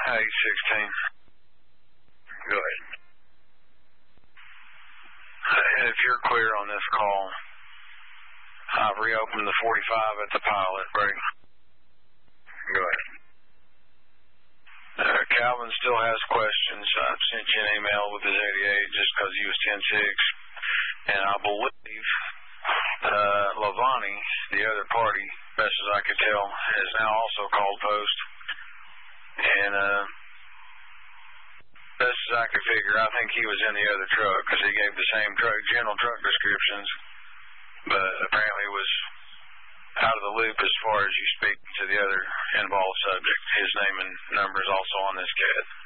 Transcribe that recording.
816. Go ahead. If you're clear on this call, I've reopened the 45 at the pilot break. Go ahead. Calvin still has questions. I've sent you an email with his 88 just because he was 10-6. And I believe Lavani, the other party, best as I could tell, has now also called post. And best as I could figure, I think he was in the other truck because he gave the same general truck descriptions, but apparently was out of the loop as far as you speak to the other involved subject. His name and number is also on this CAD.